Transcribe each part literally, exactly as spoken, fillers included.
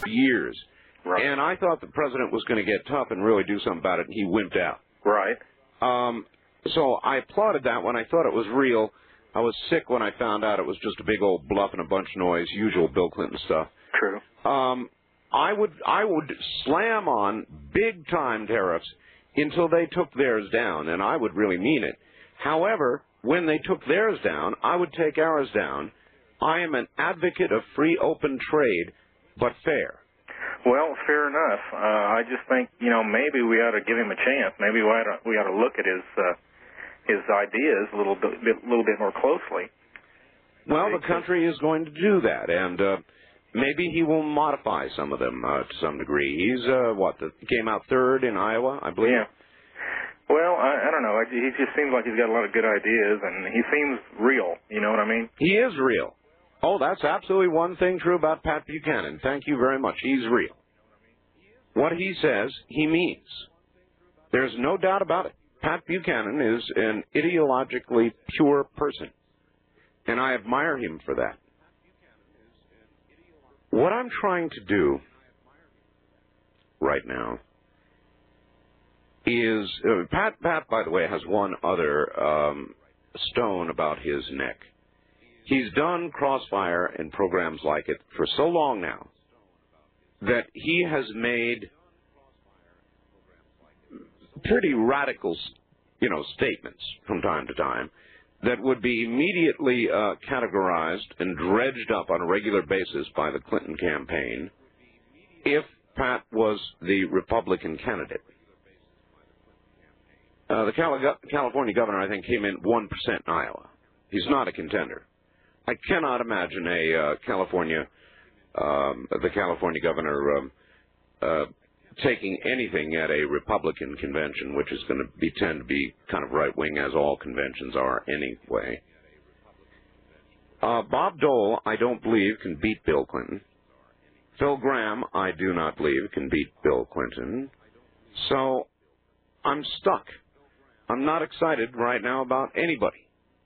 years. Right. And I thought the president was going to get tough and really do something about it, and he wimped out. Right. Um, so I applauded that when I thought it was real. I was sick when I found out it was just a big old bluff and a bunch of noise, usual Bill Clinton stuff. True. Um, I would I would slam on big-time tariffs until they took theirs down, and I would really mean it. However, when they took theirs down, I would take ours down. I am an advocate of free, open trade, but fair. Well, fair enough. Uh, I just think, you know, maybe we ought to give him a chance. Maybe we ought to, we ought to look at his uh, his ideas a little bit, little bit more closely. Well, the country is going to do that, and uh, maybe he will modify some of them uh, to some degree. He's, uh, what, the, came out third in Iowa, I believe? Yeah. Well, I, I don't know. He just seems like he's got a lot of good ideas, and he seems real. You know what I mean? He is real. Oh, that's absolutely one thing true about Pat Buchanan. Thank you very much. He's real. What he says, he means. There's no doubt about it. Pat Buchanan is an ideologically pure person, and I admire him for that. What I'm trying to do right now is, uh, Pat, Pat, by the way, has one other um, stone about his neck. He's done Crossfire and programs like it for so long now that he has made pretty radical, you know, statements from time to time that would be immediately uh, categorized and dredged up on a regular basis by the Clinton campaign if Pat was the Republican candidate. Uh, the Cali- California governor, I think, came in one percent in Iowa. He's not a contender. I cannot imagine a uh, California, um, the California governor um, uh, taking anything at a Republican convention, which is going to be tend to be kind of right-wing, as all conventions are anyway. Uh, Bob Dole, I don't believe, can beat Bill Clinton. Phil Gramm, I do not believe, can beat Bill Clinton. So I'm stuck. I'm not excited right now about anybody.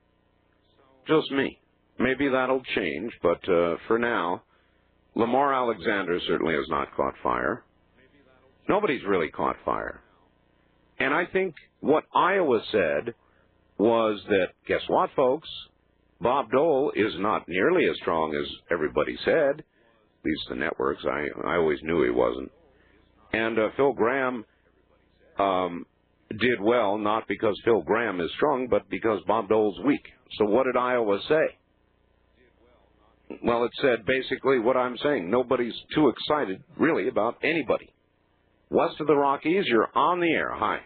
Just me. Maybe that'll change, but uh, for now, Lamar Alexander certainly has not caught fire. Nobody's really caught fire. And I think what Iowa said was that, guess what, folks? Bob Dole is not nearly as strong as everybody said, at least the networks. I, I always knew he wasn't. And uh, Phil Gramm um, did well, not because Phil Gramm is strong, but because Bob Dole's weak. So what did Iowa say? Well, it said basically what I'm saying. Nobody's too excited, really, about anybody. West of the Rockies, you're on the air. Hi.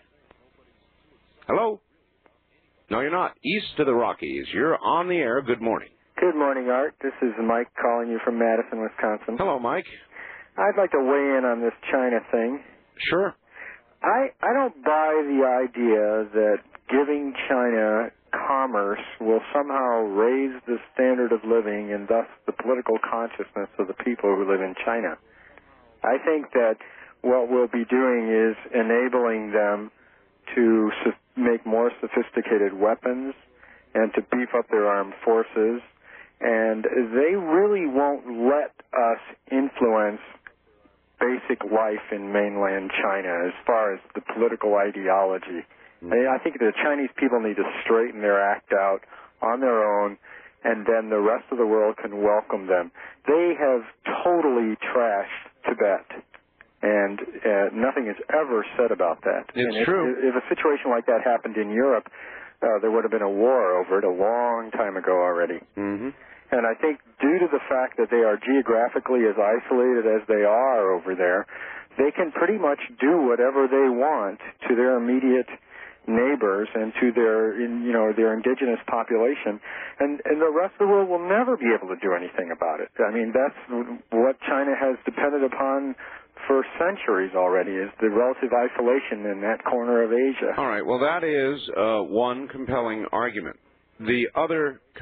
Hello? No, you're not. East of the Rockies, you're on the air. Good morning. Good morning, Art. This is Mike calling you from Madison, Wisconsin. Hello, Mike. I'd like to weigh in on this China thing. Sure. I, I don't buy the idea that giving China commerce will somehow raise the standard of living and thus the political consciousness of the people who live in China. I think that what we'll be doing is enabling them to make more sophisticated weapons and to beef up their armed forces, and they really won't let us influence basic life in mainland China as far as the political ideology. I think the Chinese people need to straighten their act out on their own, and then the rest of the world can welcome them. They have totally trashed Tibet, and uh, nothing is ever said about that. It's and true. If, if a situation like that happened in Europe, uh, there would have been a war over it a long time ago already. Mm-hmm. And I think due to the fact that they are geographically as isolated as they are over there, they can pretty much do whatever they want to their immediate neighbors and to their, you know, their indigenous population, and, and the rest of the world will never be able to do anything about it. I mean, that's what China has depended upon for centuries already, is the relative isolation in that corner of Asia. All right, well, that is uh, one compelling argument. The other